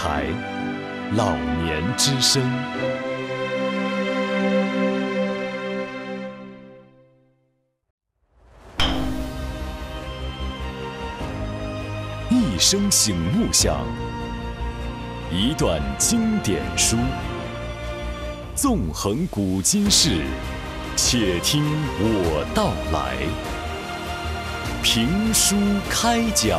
台，老年之声。一声醒目响，一段经典书，纵横古今事，且听我道来。评书开讲。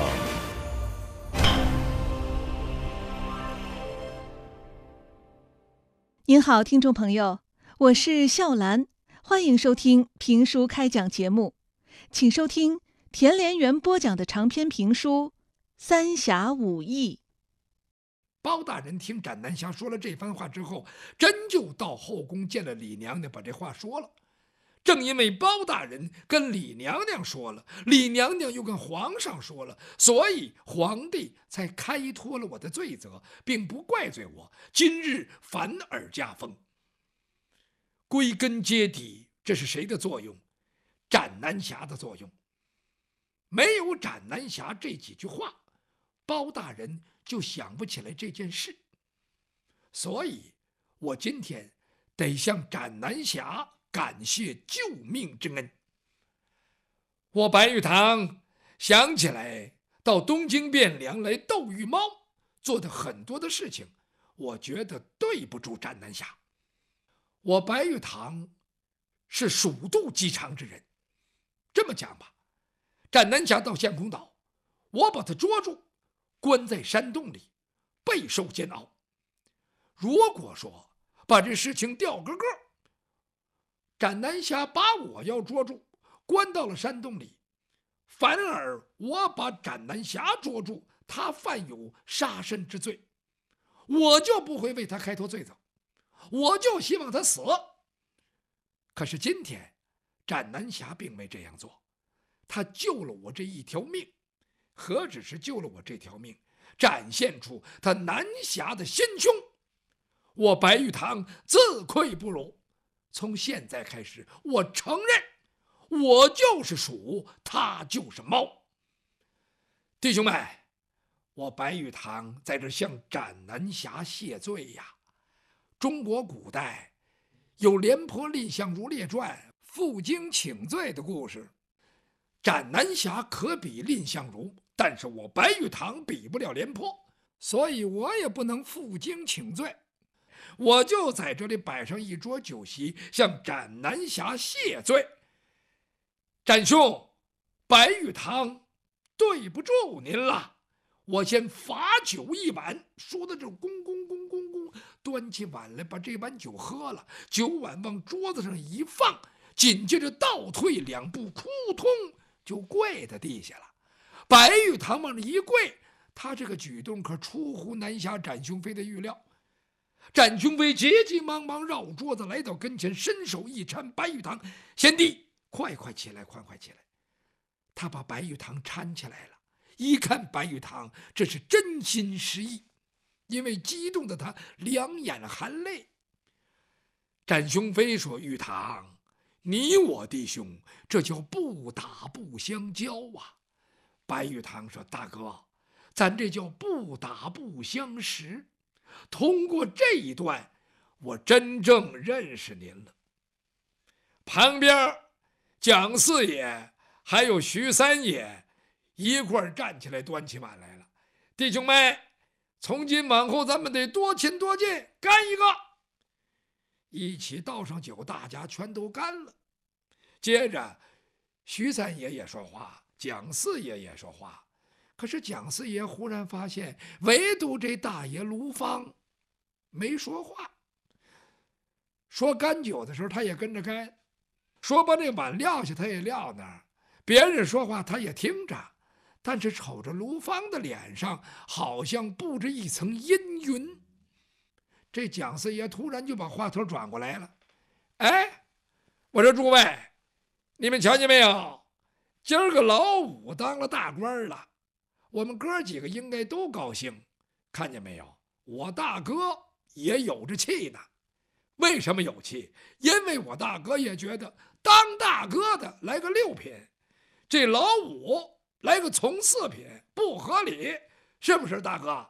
您好，听众朋友，我是笑兰，欢迎收听评书开讲节目，请收听田连元播讲的长篇评书《三侠五义》。 包大人听展南侠说了这番话之后，真就到后宫见了李娘娘，把这话说了。正因为包大人跟李娘娘说了，李娘娘又跟皇上说了，所以皇帝才开脱了我的罪责，并不怪罪我今日反而加封。归根结底，这是谁的作用？展南侠的作用。没有展南侠这几句话，包大人就想不起来这件事。所以我今天得向展南侠感谢救命之恩。我白玉堂想起来到东京汴梁来斗玉猫做的很多的事情，我觉得对不住展南侠。我白玉堂是鼠肚鸡肠之人，这么讲吧，展南侠到相公岛，我把他捉住，关在山洞里，备受煎熬。如果说把这事情调个个，展南侠把我要捉住，关到了山洞里，反而我把展南侠捉住，他犯有杀身之罪，我就不会为他开脱罪责，我就希望他死。可是今天展南侠并没这样做，他救了我这一条命，何止是救了我这条命，展现出他南侠的心胸，我白玉堂自愧不如。从现在开始，我承认我就是鼠，他就是猫。弟兄们，我白玉堂在这向展南侠谢罪呀。中国古代有廉颇蔺相如列传负荆请罪的故事，展南侠可比蔺相如，但是我白玉堂比不了廉颇，所以我也不能负荆请罪。我就在这里摆上一桌酒席，向展南侠谢罪。展兄，白玉堂对不住您了。我先罚酒一碗，说到这咣咣咣咣咣，端起碗来把这碗酒喝了，酒碗往桌子上一放，紧接着倒退2步，扑通就跪在地下了。白玉堂往那一跪，他这个举动可出乎南侠展雄飞的预料。展雄飞急急忙忙绕桌子来到跟前，伸手一搀白玉堂：“贤弟，快起来，快起来！”他把白玉堂搀起来了，一看白玉堂这是真心实意，因为激动的他两眼含泪。展雄飞说：“玉堂，你我弟兄，这叫不打不相交啊。”白玉堂说：“大哥，咱这叫不打不相识。通过这一段，我真正认识您了。”旁边蒋四爷还有徐三爷一块儿站起来，端起碗来了。弟兄们，从今往后咱们得多亲多近，干一个！一起倒上酒，大家全都干了。接着徐三爷也说话，蒋四爷也说话。可是蒋四爷忽然发现，唯独这大爷卢芳没说话。说干酒的时候他也跟着干，说把那碗撂下他也撂那儿，别人说话他也听着，但是瞅着卢芳的脸上好像布着一层阴云。这蒋四爷突然就把话头转过来了：“哎，我说诸位，你们瞧见没有？今儿个老五当了大官了，我们哥几个应该都高兴。看见没有？我大哥也有着气呢。为什么有气？因为我大哥也觉得当大哥的来个6品，这老五来个从4品，不合理，是不是大哥？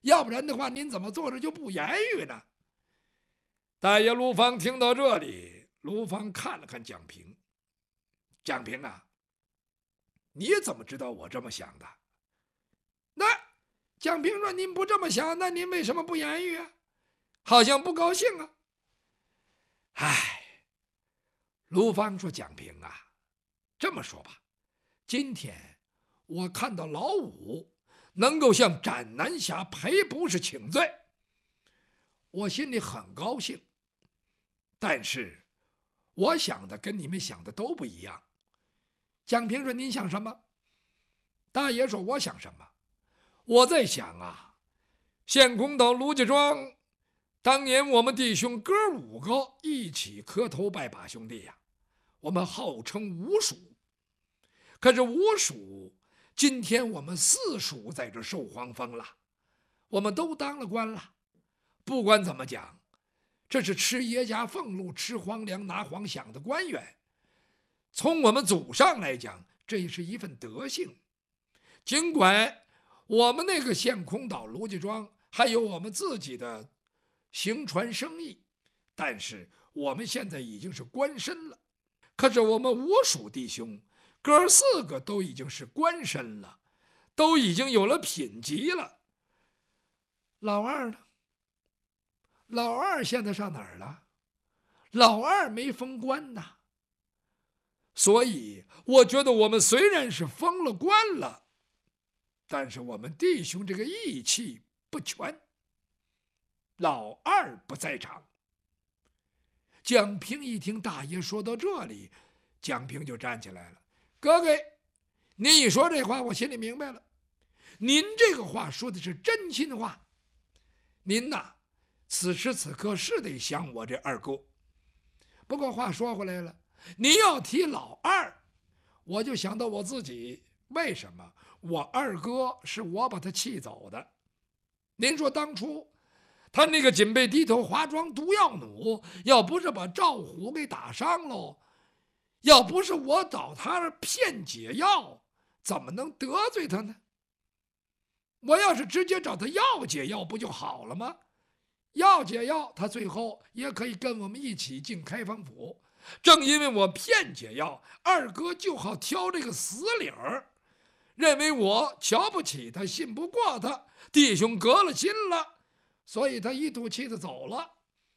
要不然的话，您怎么坐着就不言语呢？”大爷卢芳听到这里，卢芳看了看蒋平：“蒋平啊，你怎么知道我这么想的？”那蒋平说：“您不这么想，那您为什么不言语啊？好像不高兴啊。”唉，卢芳说：“蒋平啊，这么说吧，今天我看到老五能够向斩南侠赔不是请罪，我心里很高兴。但是我想的跟你们想的都不一样。”蒋平说：“您想什么？”大爷说：“我想什么？我在想啊，县公岛卢家庄，当年我们弟兄哥5个一起磕头拜把兄弟呀，我们号称5属。可是5属今天我们4属在这受黄风了，我们都当了官了。不管怎么讲，这是吃爷家俸禄、吃皇粮、拿皇饷的官员。从我们祖上来讲，这也是一份德性。尽管我们那个县空岛卢家庄还有我们自己的行船生意，但是我们现在已经是官绅了。可是我们5属弟兄哥4个都已经是官绅了，都已经有了品级了。老二呢？老二现在上哪儿了？老二没封官呐。所以我觉得我们虽然是封了官了，但是我们弟兄这个义气不全。老二不在场。蒋平一听大爷说到这里，蒋平就站起来了：“哥哥，您一说这话，我心里明白了。您这个话说的是真心话。您呐，此时此刻是得想我这二哥。不过话说回来了，您要提老二，我就想到我自己。为什么？我二哥是我把他气走的。您说当初他那个锦背低头华庄毒药弩，要不是把赵虎给打伤喽，要不是我找他骗解药，怎么能得罪他呢？我要是直接找他要解药不就好了吗？要解药，他最后也可以跟我们一起进开封府。正因为我骗解药，二哥就好挑这个死理儿，认为我瞧不起他，信不过他，弟兄隔了心了，所以他一赌气的走了。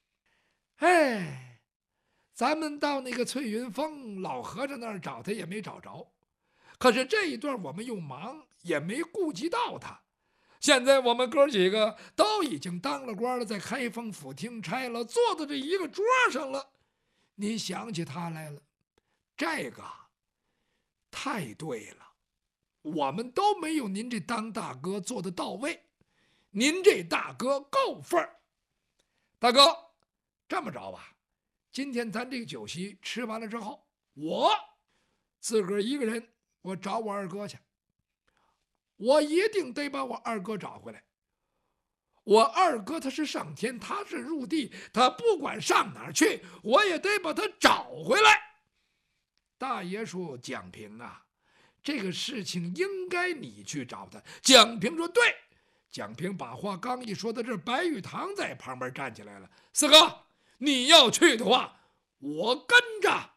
哎，咱们到那个翠云峰老和尚那儿找他也没找着，可是这一段我们又忙，也没顾及到他。现在我们哥几个都已经当了官了，在开封府听差了，坐到这一个桌上了。您想起他来了，这个太对了，我们都没有您这当大哥做的到位，您这大哥够份儿。大哥，这么着吧，今天咱这个酒席吃完了之后，我自个儿一个人，我找我二哥去。我一定得把我二哥找回来。我二哥他是上天，他是入地，他不管上哪儿去，我也得把他找回来。大爷说：“蒋平啊，这个事情应该你去找他。”蒋平说：“对。”蒋平把话刚一说到这儿，白玉堂在旁边站起来了：“四哥，你要去的话，我跟着。”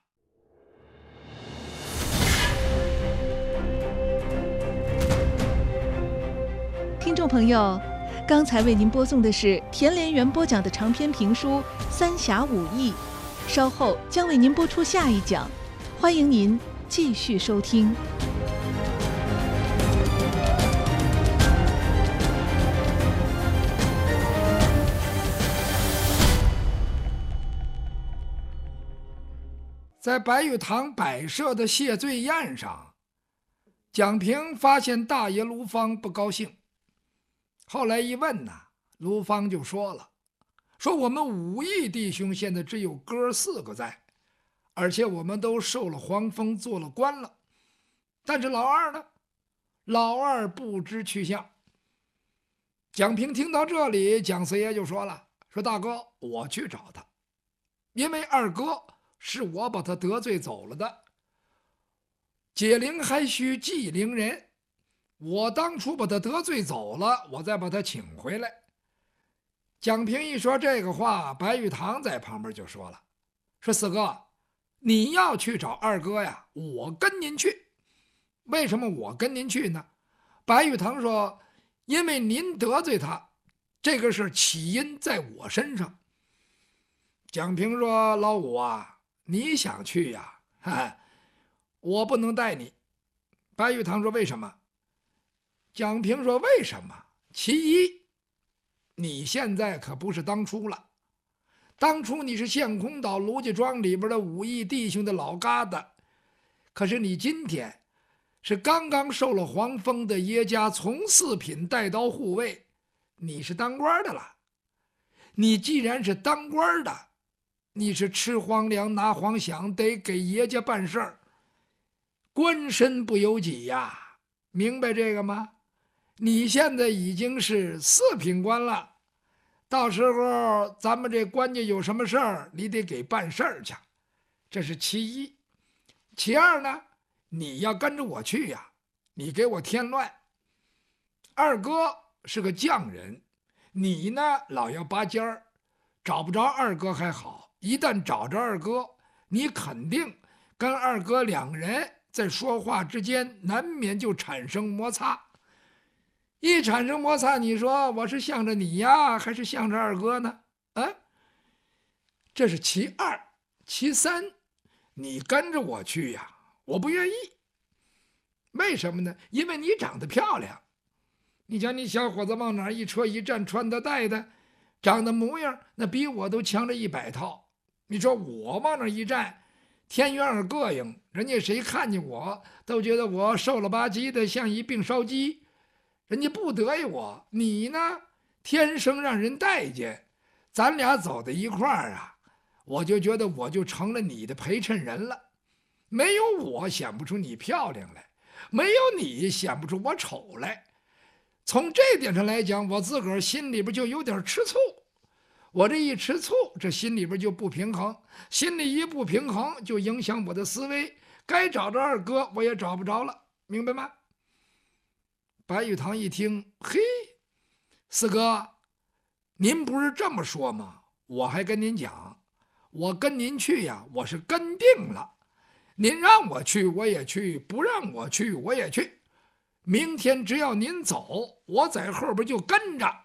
听众朋友，刚才为您播送的是田连元播讲的长篇评书《三侠五义》，稍后将为您播出下一讲，欢迎您继续收听。 在白玉堂摆设的谢罪宴上，蒋平发现大爷卢芳不高兴。后来一问呢，卢芳就说了，说我们5义弟兄现在只有哥4个在，而且我们都受了皇封，做了官了。但是老二呢？老二不知去向。蒋平听到这里，蒋四爷就说了，说大哥，我去找他，因为二哥是我把他得罪走了的。解铃还须系铃人， 我当初把他得罪走了，我再把他请回来。蒋平一说这个话，白玉堂在旁边就说了：“说四哥，你要去找二哥呀，我跟您去。为什么我跟您去呢？”白玉堂说：“因为您得罪他，这个事起因在我身上。”蒋平说：“老五啊，你想去呀？我不能带你。”白玉堂说：“为什么？”蒋平说：“为什么？其一，你现在可不是当初了。当初你是献空岛卢家庄里边的武义弟兄的老疙瘩，可是你今天是刚刚受了皇封的耶家从四品带刀护卫，你是当官的了。你既然是当官的，你是吃皇粮拿皇饷，得给爷家办事儿，官身不由己呀，明白这个吗？你现在已经是四品官了，到时候咱们这官家有什么事儿，你得给办事儿去，这是其一。其二呢，你要跟着我去呀，你给我添乱。二哥是个匠人，你呢老要拔尖儿，找不着二哥还好，一旦找着二哥，你肯定跟二哥两个人在说话之间难免就产生摩擦。一产生摩擦，你说我是向着你呀，还是向着二哥呢？这是其二。其三，你跟着我去呀，我不愿意。为什么呢？因为你长得漂亮。你瞧你小伙子往哪一车一站，穿的戴的，长得模样，那比我都强了100套。你说我往那一站，天辕儿膈应，人家谁看见我都觉得我瘦了吧唧的，像一病烧鸡。人家不得意我，你呢天生让人待见，咱俩走在一块儿啊，我就觉得我就成了你的陪衬人了。没有我显不出你漂亮来，没有你显不出我丑来。从这点上来讲，我自个儿心里边就有点吃醋。我这一吃醋，这心里边就不平衡，心里一不平衡，就影响我的思维，该找着二哥我也找不着了，明白吗？白玉堂一听，嘿，四哥，您不是这么说吗？我还跟您讲，我跟您去呀，我是跟定了。您让我去我也去，不让我去我也去。明天只要您走，我在后边就跟着。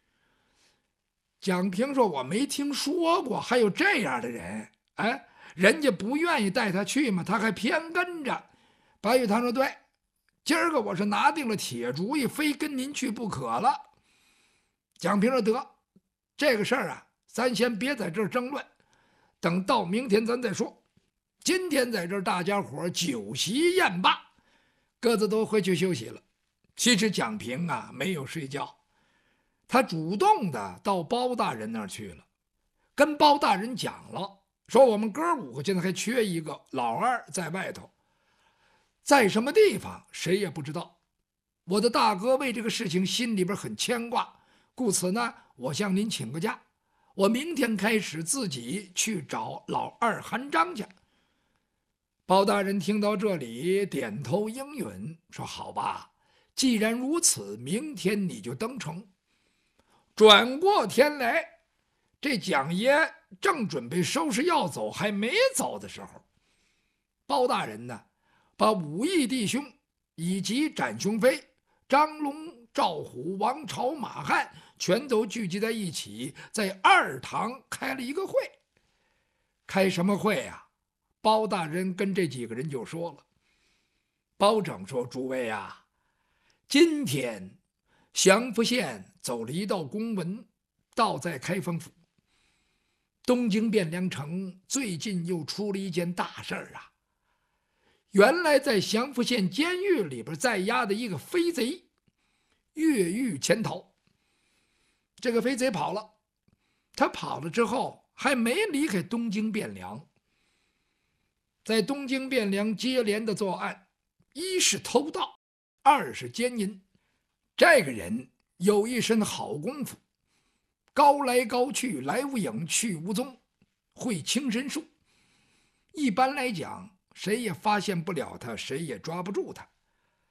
蒋平说：“我没听说过还有这样的人，人家不愿意带他去嘛，他还偏跟着。”白玉堂说：“对。今儿个我是拿定了铁主意，非跟您去不可了。”蒋平说：“得，这个事儿啊，咱先别在这儿争论，等到明天咱再说。今天在这儿大家伙酒席宴罢，各自都回去休息了。”其实蒋平啊没有睡觉，他主动的到包大人那儿去了，跟包大人讲了，说我们哥5个现在还缺一个，老二在外头。在什么地方谁也不知道，我的大哥为这个事情心里边很牵挂，故此呢，我向您请个假，我明天开始自己去找老二韩章去。包大人听到这里点头应允，说好吧，既然如此，明天你就登城。转过天来，这蒋爷正准备收拾要走，还没走的时候，包大人呢把武义弟兄以及展雄飞、张龙、赵虎、王朝、马汉全都聚集在一起，在二堂开了一个会。开什么会啊？包大人跟这几个人就说了。包拯说：“诸位啊，今天祥符县走了一道公文，道在开封府。东京汴梁城最近又出了一件大事儿啊！原来在祥符县监狱里边在押的一个飞贼，越狱潜逃。这个飞贼跑了，他跑了之后还没离开东京汴梁，在东京汴梁接连的作案，一是偷盗，二是奸淫。这个人有一身好功夫，高来高去，来无影去无踪，会轻身术。一般来讲，谁也发现不了他，谁也抓不住他。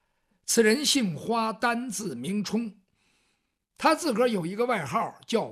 此人姓花，单字明冲，他自个儿有一个外号叫